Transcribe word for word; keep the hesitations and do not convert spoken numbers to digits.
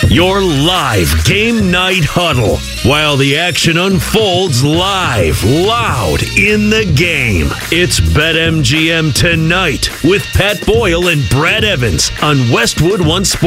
Your live game night huddle while the action unfolds live, loud in the game. It's BetMGM Tonight with Pat Boyle and Brad Evans on Westwood One Sports.